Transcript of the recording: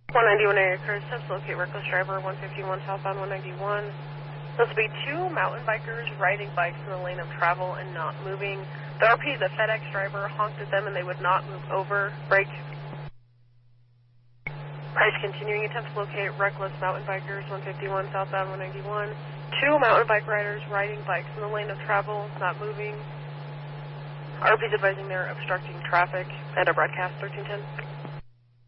191 area cruise, steps locate reckless driver 151 southbound 191. Those will be two mountain bikers riding bikes in the lane of travel and not moving. The RP, the FedEx driver, honked at them and they would not move over. Brake. Price continuing, attempts to locate reckless mountain bikers 151 southbound 191. Two mountain bike riders riding bikes in the lane of travel, not moving. RP's advising they're obstructing traffic. And a broadcast 1310.